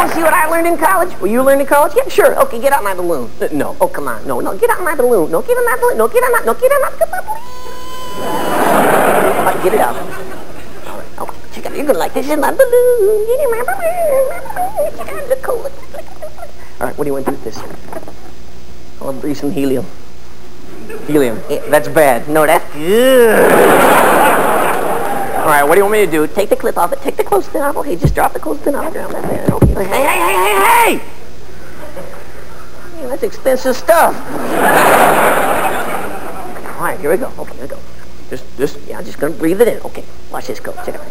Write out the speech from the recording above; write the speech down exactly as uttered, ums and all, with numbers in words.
want to see what I learned in college? Well, you learned in college? Yeah, sure. Okay, get out my balloon. Uh, no. Oh, come on. No, no, get out my balloon. No, get out my balloon. No, get out my, no, get out my, come on, please. All right, get it out. All right, okay. Check out. You're going to like this. This is my balloon. Get in my balloon. My balloon. Check out the cool. All right, what do you want to do with this? I want to breathe some helium. Helium. Yeah, that's bad. No, that's good. All right, what do you want me to do? Take the clip off it. Take the clothespin off. Okay, just drop the clothespin off the ground. That's it. Okay. Hey, hey, hey, hey, hey! Man, that's expensive stuff. All right, here we go. Okay, here we go. Just, just, yeah, I'm just gonna breathe it in. Okay, watch this go. Check it out.